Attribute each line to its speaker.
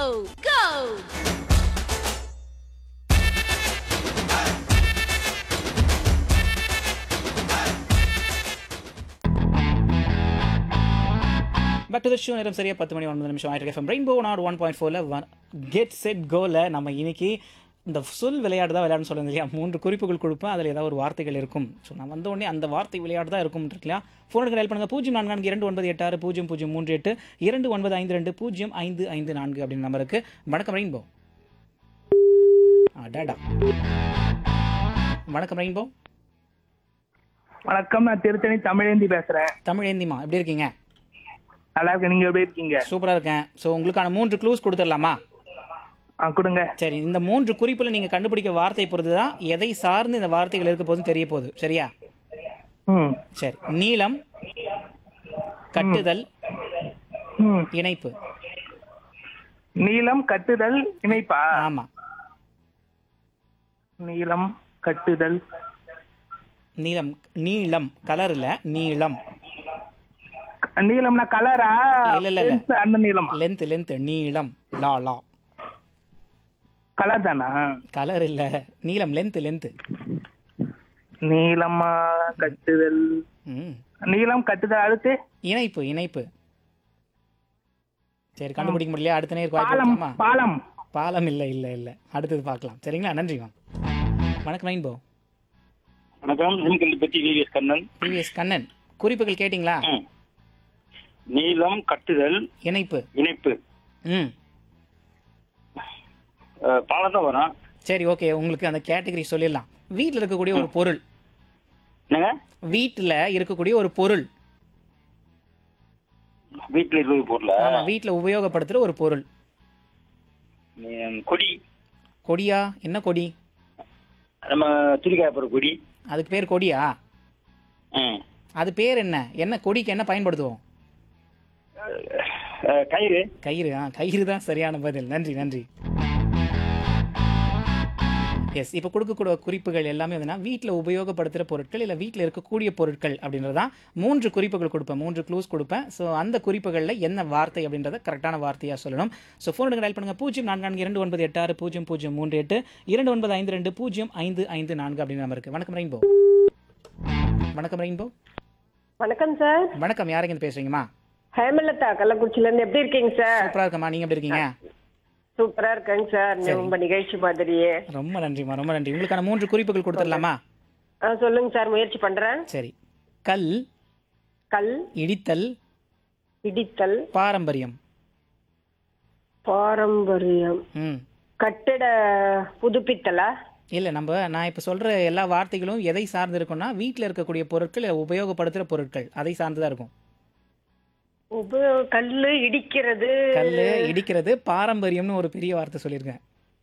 Speaker 1: Go!
Speaker 2: Back to the show. நேரம் சரியா 10 மணி 9 நிமிஷம் ஆயிட்டு FM rainbow not 1.4ல get set கோல நம்ம இன்னைக்கு இந்த சொல் விளையாட்டு தான் விளையாடுன்னு சொல்லுங்க இல்லையா. 3 குறிப்புகள் கொடுப்பேன், அதில் ஏதாவது ஒரு வார்த்தைகள் இருக்கும். ஸோ நான் வந்த உடனே அந்த வார்த்தை விளையாட்டு தான் இருக்கும் இல்லையா. ஃபோனுக்கு டயல் பண்ணுங்க 0442986038 2952 அப்படின்னு நம்பருக்கு. வணக்கம் ரெயின்போ. டாடா. வணக்கம் ரெயின்போ.
Speaker 3: வணக்கம், நான் திருத்தணி தமிழேந்தி பேசுறேன்.
Speaker 2: தமிழேந்திமா, எப்படி இருக்கீங்க?
Speaker 3: நல்லா இருக்கேன், நீங்க எப்படி இருக்கீங்க?
Speaker 2: சூப்பராக இருக்கேன். ஸோ உங்களுக்கான 3 க்ளூஸ் கொடுத்துடலாமா?
Speaker 3: கொடுங்க.
Speaker 2: சரி, இந்த 3 குறிப்பில் நீங்கள் கண்டுபிடிக்க வார்த்தை பொறுத்து தான் எதை சார்ந்து இந்த வார்த்தைகள் இருக்க போதும் தெரிய போகுது. சரியா? சரி. நீளம், கட்டுதல், இணைப்பு.
Speaker 3: நீளம், கட்டுதல், இணைப்பா?
Speaker 2: ஆமா.
Speaker 3: நீளம், கட்டுதல்.
Speaker 2: நீளம் நீளம் கலர் இல்ல, நீளம்.
Speaker 3: நீளம்னா கலரா?
Speaker 2: இல்ல.
Speaker 3: அந்த நீளம்
Speaker 2: லென்த் நீளம். லா லா.
Speaker 3: கலர் தானா?
Speaker 2: கலர் இல்ல, நீளம். லென்த்.
Speaker 3: நீளமா, கட்டுதல். நீளம், கட்டுதல், அடுத்து
Speaker 2: இணைப்பு. சரி, கண்டுபிடிக்க முடியல. அடுத்த நேரம்
Speaker 3: பாலம். பாலம்.
Speaker 2: பாலம் இல்ல. அடுத்தது பார்க்கலாம். சரிங்களா? நன்றிமா. வணக்கம் ரெயின்போ.
Speaker 4: வணக்கம், பற்றி
Speaker 2: பிவிஎஸ் கண்ணன். குறிப்புகள் கேட்டிங்களா?
Speaker 4: நீளம், கட்டுதல்,
Speaker 2: இணைப்பு.
Speaker 4: பாலம் தான் வரும்.
Speaker 2: சரி, ஓகே. உங்களுக்கு அந்த கேட்டகரி சொல்லிடலாம். வீட்டில் இருக்கக்கூடிய ஒரு பொருள்.
Speaker 4: என்னங்க?
Speaker 2: வீட்டில் இருக்கக்கூடிய ஒரு பொருள்.
Speaker 4: வீட்டில் இருக்கிற பொருள்.
Speaker 2: ஆமா, வீட்டில் உபயோகப்படுத்துற ஒரு பொருள்.
Speaker 4: கொடி.
Speaker 2: கொடியா? என்ன கொடி?
Speaker 4: நம்ம துணிக்காய போற கொடி.
Speaker 2: அதுக்கு பேர் கொடியா? அது பேர் என்ன? என்ன கொடிக்கு என்ன பயன்படுத்துவோம்?
Speaker 4: கயிறு.
Speaker 2: கயிறு தான் சரியான பதில். நன்றி. எஸ், இப்போ கொடுக்கக்கூடிய குறிப்புகள் எல்லாமே வந்து வீட்டில் உபயோகப்படுத்துகிற பொருட்கள் இல்லை வீட்டில் இருக்கக்கூடிய பொருட்கள் அப்படின்றதான் 3 குறிப்புகள் கொடுப்பேன், 3 க்ளூஸ் கொடுப்பேன். ஸோ அந்த குறிப்புகளில் என்ன வார்த்தை அப்படின்றத கரெக்டான வார்த்தையாக சொல்லணும். ஸோ ஃபோனுக்கு டயல் பண்ணுங்கள் 0442986038 2952 அப்படின்னு நம்பர் இருக்குது. வணக்கம் ரெயின்போ.
Speaker 5: வணக்கம் சார்.
Speaker 2: வணக்கம், யாருங்க இருந்து பேசுறீங்கம்மா?
Speaker 5: ஹேமலதா, கள்ளக்குறிச்சில இருந்து. எப்படி இருக்கீங்க சார்?
Speaker 2: சூப்பரா இருக்கம்மா, நீங்க எப்படி இருக்கீங்க?
Speaker 5: சூப்பரா இருக்கேங்க சார். ரொம்ப நிகழ்ச்சி மாதிரியே.
Speaker 2: ரொம்ப நன்றிமா, ரொம்ப நன்றி. உங்களுக்கான 3 குறிப்புகள் கொடுத்துடலாமா?
Speaker 5: சொல்லுங்க சார், முயற்சி பண்றேன்.
Speaker 2: சரி. கல், இடித்தல், பாரம்பரியம்.
Speaker 5: கட்டிட புதுப்பித்தலா?
Speaker 2: இல்ல, நான் இப்ப சொல்ற எல்லா வார்த்தைகளும் எதை சார்ந்து இருக்கும்னா வீட்டில் இருக்கக்கூடிய பொருட்கள், உபயோகப்படுத்துற பொருட்கள், அதை சார்ந்துதான் இருக்கும்.
Speaker 5: கல்லு இடிக்கிறது,
Speaker 2: பாரம்பரியம்னு ஒரு பெரிய வார்த்தை சொல்லியிருக்கேன்.